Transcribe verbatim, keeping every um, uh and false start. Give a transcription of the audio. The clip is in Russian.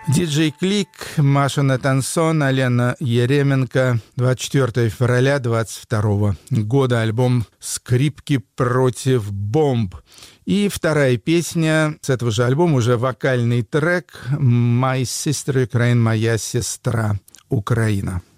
Диджей Клик, Маша Натансон, Алена Еременко. двадцать четвёртого февраля двадцать второго года. Альбом «Скрипки против бомб». И вторая песня с этого же альбома, уже вокальный трек «My Sister Ukraine», «Моя сестра Украина».